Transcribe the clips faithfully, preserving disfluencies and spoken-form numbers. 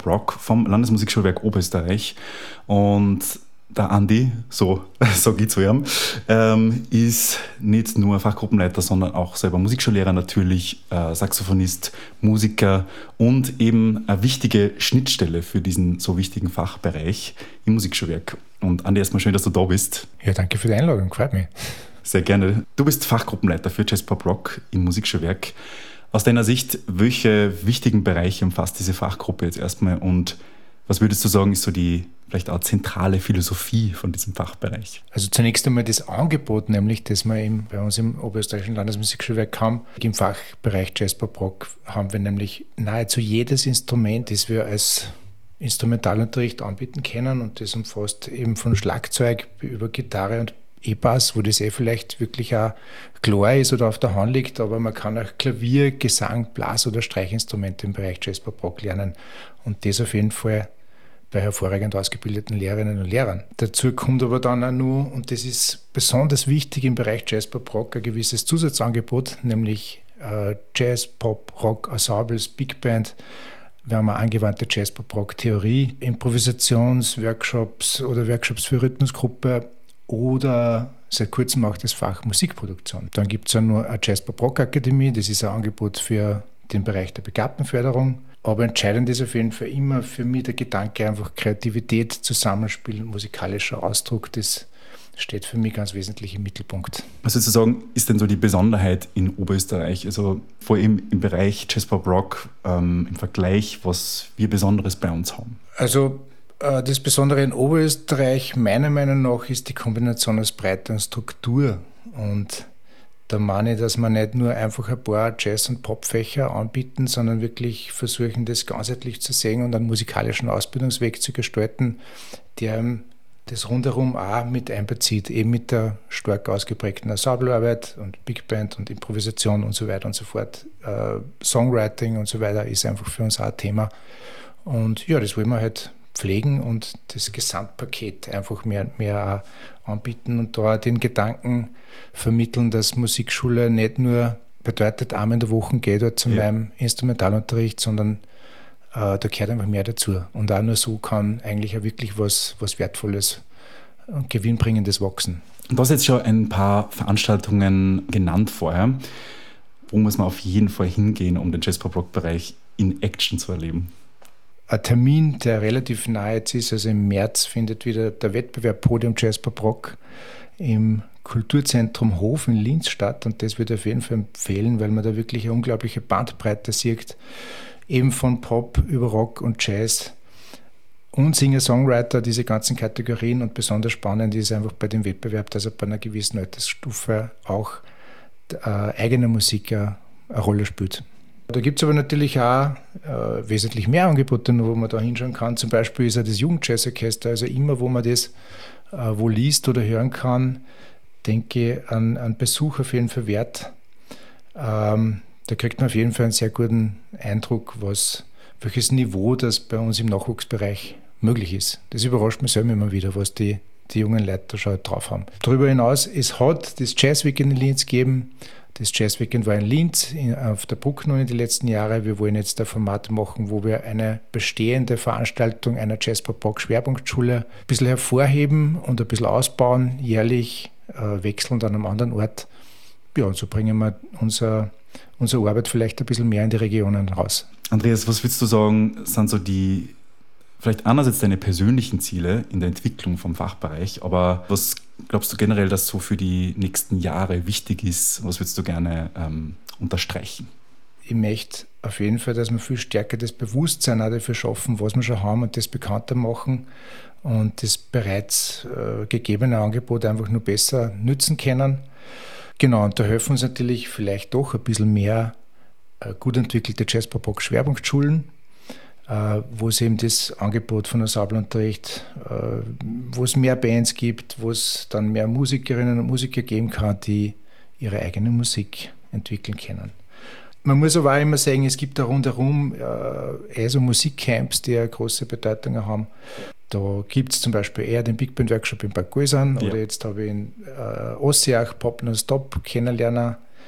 Rock vom Landesmusikschulwerk Oberösterreich. Und der Andi, so sage ich zu ihm, ähm, ist nicht nur Fachgruppenleiter, sondern auch selber Musikschullehrer natürlich, äh, Saxophonist, Musiker und eben eine wichtige Schnittstelle für diesen so wichtigen Fachbereich im Musikschulwerk. Und Andi, erstmal schön, dass du da bist. Ja, danke für die Einladung, freut mich. Sehr gerne. Du bist Fachgruppenleiter für Jazz Pop Rock im Musikschulwerk. Aus deiner Sicht, welche wichtigen Bereiche umfasst diese Fachgruppe jetzt erstmal und was würdest du sagen, ist so die vielleicht auch zentrale Philosophie von diesem Fachbereich? Also zunächst einmal das Angebot, nämlich das wir eben bei uns im Oberösterreichischen Landesmusikschulwerk haben. Im Fachbereich Jazz Pop Rock haben wir nämlich nahezu jedes Instrument, das wir als Instrumentalunterricht anbieten können, und das umfasst eben von Schlagzeug über Gitarre und E-Bass, wo das eh vielleicht wirklich auch klar ist oder auf der Hand liegt, aber man kann auch Klavier, Gesang, Blas- oder Streichinstrumente im Bereich Jazz Pop Rock lernen, und das auf jeden Fall bei hervorragend ausgebildeten Lehrerinnen und Lehrern. Dazu kommt aber dann auch nur, und das ist besonders wichtig im Bereich Jazz Pop Rock, ein gewisses Zusatzangebot, nämlich äh, Jazz Pop Rock Ensembles, Big Band. Wir haben eine angewandte Jazz Pop Rock Theorie, Improvisationsworkshops oder Workshops für Rhythmusgruppe oder seit kurzem auch das Fach Musikproduktion. Dann gibt es ja nur eine Jazz Pop Rock Akademie, das ist ein Angebot für den Bereich der Begabtenförderung. Aber entscheidend ist auf jeden Fall immer für mich der Gedanke, einfach Kreativität, Zusammenspiel, musikalischer Ausdruck, das steht für mich ganz wesentlich im Mittelpunkt. Was würdest du sagen, ist denn so die Besonderheit in Oberösterreich, also vor allem im Bereich Jazz Pop Rock ähm, im Vergleich, was wir Besonderes bei uns haben? Also äh, das Besondere in Oberösterreich meiner Meinung nach ist die Kombination aus Breite und Struktur, und da meine ich, dass wir nicht nur einfach ein paar Jazz- und Popfächer anbieten, sondern wirklich versuchen, das ganzheitlich zu sehen und einen musikalischen Ausbildungsweg zu gestalten, der das rundherum auch mit einbezieht, eben mit der stark ausgeprägten Ensemblearbeit und Big Band und Improvisation und so weiter und so fort. Äh, Songwriting und so weiter ist einfach für uns auch ein Thema. Und ja, das wollen wir halt pflegen und das Gesamtpaket einfach mehr und mehr anbieten und da den Gedanken vermitteln, dass Musikschule nicht nur bedeutet, einmal in der Woche geht dort zu ja. meinem Instrumentalunterricht, sondern äh, da gehört einfach mehr dazu. Und auch nur so kann eigentlich auch wirklich was, was Wertvolles und Gewinnbringendes wachsen. Du hast jetzt schon ein paar Veranstaltungen genannt vorher. Wo muss man auf jeden Fall hingehen, um den Jazz-Pop-Rock-Bereich in Action zu erleben? Ein Termin, der relativ nahe jetzt ist, also im März findet wieder der Wettbewerb Podium Jazz Pop Rock im Kulturzentrum Hof in Linz statt, und das würde ich auf jeden Fall empfehlen, weil man da wirklich eine unglaubliche Bandbreite sieht, eben von Pop über Rock und Jazz und Singer-Songwriter, diese ganzen Kategorien, und besonders spannend ist einfach bei dem Wettbewerb, dass er bei einer gewissen Altersstufe auch äh, eigene Musik eine, eine Rolle spielt. Da gibt es aber natürlich auch äh, wesentlich mehr Angebote, wo man da hinschauen kann. Zum Beispiel ist ja das Jugendjazzorchester, also immer, wo man das äh, wo liest oder hören kann, denke ich an, an Besuch auf jeden Fall wert. Ähm, da kriegt man auf jeden Fall einen sehr guten Eindruck, was, welches Niveau das bei uns im Nachwuchsbereich möglich ist. Das überrascht mich selber immer wieder, was die, die jungen Leute da schon drauf haben. Darüber hinaus, es hat das Jazz Weekend in Linz gegeben. Das Jazz Weekend war in Linz, in, auf der Brucknung in den letzten Jahren. Wir wollen jetzt ein Format machen, wo wir eine bestehende Veranstaltung einer Jazz Pop Rock Schwerpunktschule ein bisschen hervorheben und ein bisschen ausbauen, jährlich äh, wechselnd an einem anderen Ort. Ja, und so bringen wir unser, unsere Arbeit vielleicht ein bisschen mehr in die Regionen raus. Andreas, was würdest du sagen, sind so die, vielleicht einerseits deine persönlichen Ziele in der Entwicklung vom Fachbereich, aber was glaubst du generell, dass so für die nächsten Jahre wichtig ist? Was würdest du gerne ähm, unterstreichen? Ich möchte auf jeden Fall, dass wir viel stärker das Bewusstsein auch dafür schaffen, was wir schon haben, und das bekannter machen und das bereits äh, gegebene Angebot einfach nur besser nützen können. Genau, und da helfen uns natürlich vielleicht doch ein bisschen mehr äh, gut entwickelte Jazz-Pop-Rock-Schwerpunktschulen, äh, wo es eben das Angebot von Ensembleunterricht, äh, wo es mehr Bands gibt, wo es dann mehr Musikerinnen und Musiker geben kann, die ihre eigene Musik entwickeln können. Man muss aber auch immer sagen, es gibt da rundherum äh, so Musikcamps, die eine große Bedeutung haben. Da gibt es zum Beispiel eher den Big Band Workshop in Bad Gäusern, ja. Oder jetzt habe ich in äh, Ossiach Pop Non-Stop kennenlernen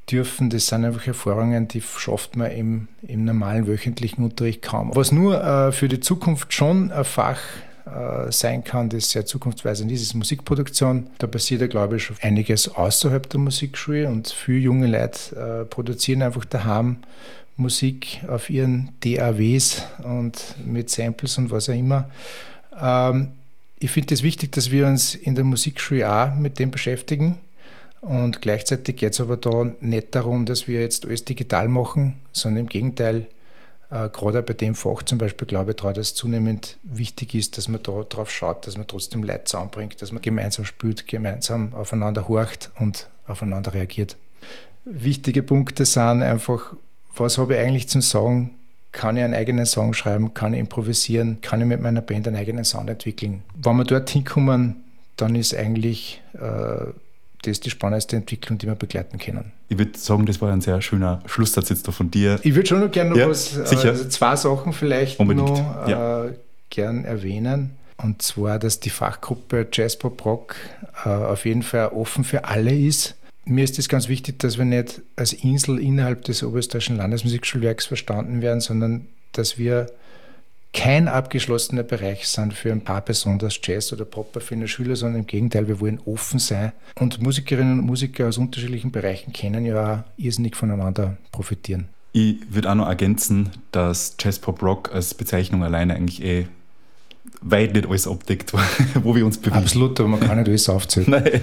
dürfen. Das sind einfach Erfahrungen, die schafft man im, im normalen wöchentlichen Unterricht kaum. Was nur äh, für die Zukunft schon ein Fach äh, sein kann, das sehr zukunftsweisend ist, ist Musikproduktion. Da passiert ja, glaube ich, schon einiges außerhalb der Musikschule und viele junge Leute äh, produzieren einfach daheim Musik auf ihren D A Ws und mit Samples und was auch immer. Ähm, ich finde es wichtig, dass wir uns in der Musikschule auch mit dem beschäftigen. Und gleichzeitig geht es aber da nicht darum, dass wir jetzt alles digital machen, sondern im Gegenteil, äh, gerade bei dem Fach zum Beispiel, glaube ich, dass es zunehmend wichtig ist, dass man da drauf schaut, dass man trotzdem Leute zusammenbringt, dass man gemeinsam spielt, gemeinsam aufeinander horcht und aufeinander reagiert. Wichtige Punkte sind einfach, was habe ich eigentlich zum Sagen? Kann ich einen eigenen Song schreiben? Kann ich improvisieren? Kann ich mit meiner Band einen eigenen Sound entwickeln? Wenn wir dort hinkommen, dann ist eigentlich äh, das die spannendste Entwicklung, die wir begleiten können. Ich würde sagen, das war ein sehr schöner Schlusssatz jetzt da von dir. Ich würde schon noch gerne noch ja, was, sicher. also zwei Sachen vielleicht Unbedingt. noch ja. äh, gern erwähnen. Und zwar, dass die Fachgruppe Jazz Pop Rock äh, auf jeden Fall offen für alle ist. Mir ist es ganz wichtig, dass wir nicht als Insel innerhalb des Oberösterreichischen Landesmusikschulwerks verstanden werden, sondern dass wir kein abgeschlossener Bereich sind für ein paar besonders Jazz- oder Pop-affine Schüler, sondern im Gegenteil, wir wollen offen sein. Und Musikerinnen und Musiker aus unterschiedlichen Bereichen können ja auch irrsinnig voneinander profitieren. Ich würde auch noch ergänzen, dass Jazz Pop Rock als Bezeichnung alleine eigentlich eh weit nicht alles abdeckt, wo wir uns bewegen. Absolut, aber man kann nicht alles aufzählen. Nein,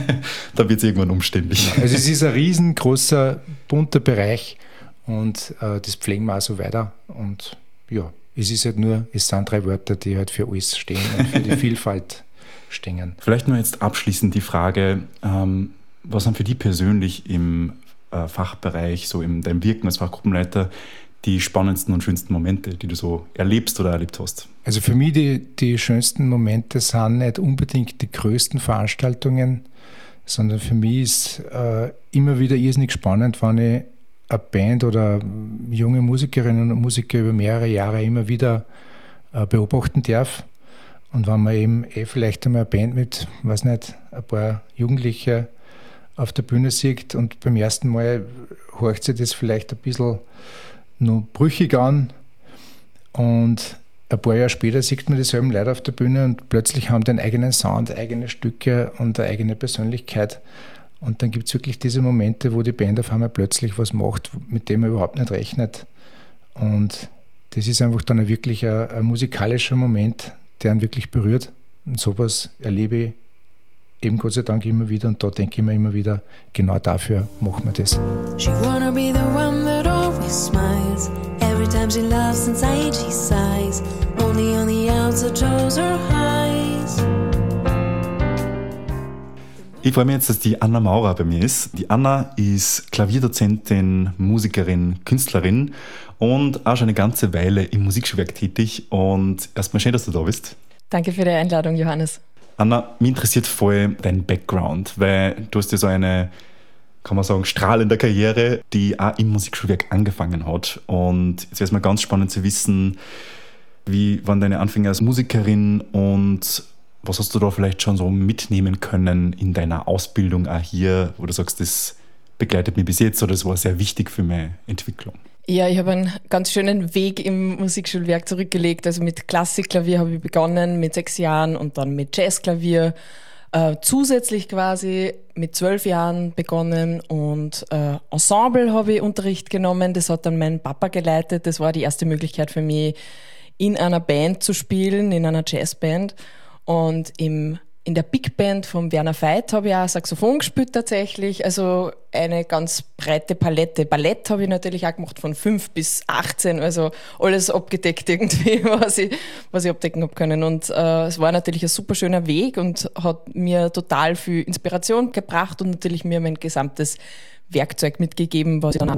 da wird es irgendwann umständlich. Also es ist ein riesengroßer, bunter Bereich und äh, das pflegen wir auch so weiter. Und ja, es ist halt nur, es sind drei Wörter, die halt für alles stehen und für die Vielfalt stehen. Vielleicht nur jetzt abschließend die Frage, ähm, was sind für dich persönlich im äh, Fachbereich, so in deinem Wirken als Fachgruppenleiter, die spannendsten und schönsten Momente, die du so erlebst oder erlebt hast? Also für mich die, die schönsten Momente sind nicht unbedingt die größten Veranstaltungen, sondern für mich ist äh, immer wieder irrsinnig spannend, wenn ich eine Band oder junge Musikerinnen und Musiker über mehrere Jahre immer wieder äh, beobachten darf. Und wenn man eben eh vielleicht einmal eine Band mit, weiß nicht, ein paar Jugendliche auf der Bühne sieht und beim ersten Mal horcht sich das vielleicht ein bisschen noch brüchig an und ein paar Jahre später sieht man dieselben Leute auf der Bühne und plötzlich haben die einen eigenen Sound, eigene Stücke und eine eigene Persönlichkeit. Und dann gibt es wirklich diese Momente, wo die Band auf einmal plötzlich was macht, mit dem man überhaupt nicht rechnet. Und das ist einfach dann wirklich ein, ein musikalischer Moment, der einen wirklich berührt. Und sowas erlebe ich eben Gott sei Dank immer wieder. Und da denke ich mir immer wieder, genau dafür machen wir das. She wanna be the one that always smiles. Every time she laughs inside she sighs. Only on the outside shows her highs. Ich freue mich jetzt, dass die Anna Maurer bei mir ist. Die Anna ist Klavierdozentin, Musikerin, Künstlerin und auch schon eine ganze Weile im Musikschulwerk tätig. Und erstmal schön, dass du da bist. Danke für die Einladung, Johannes. Anna, mich interessiert voll dein Background, weil du hast ja so eine, kann man sagen, strahlende Karriere, die auch im Musikschulwerk angefangen hat. Und jetzt wäre es mal ganz spannend zu wissen, wie waren deine Anfänge als Musikerin und was hast du da vielleicht schon so mitnehmen können in deiner Ausbildung auch hier, wo du sagst, das begleitet mich bis jetzt oder das war sehr wichtig für meine Entwicklung? Ja, ich habe einen ganz schönen Weg im Musikschulwerk zurückgelegt. Also mit Klassikklavier habe ich begonnen mit sechs Jahren und dann mit Jazzklavier. Äh, zusätzlich quasi mit zwölf Jahren begonnen und äh, Ensemble habe ich Unterricht genommen. Das hat dann mein Papa geleitet. Das war die erste Möglichkeit für mich, in einer Band zu spielen, in einer Jazzband. Und im, in der Big Band von Werner Veit habe ich auch Saxophon gespielt tatsächlich. Also eine ganz breite Palette. Ballett habe ich natürlich auch gemacht von fünf bis achtzehn. Also alles abgedeckt irgendwie, was ich, was ich abdecken habe können. Und äh, es war natürlich ein super schöner Weg und hat mir total viel Inspiration gebracht und natürlich mir mein gesamtes Werkzeug mitgegeben, was ich dann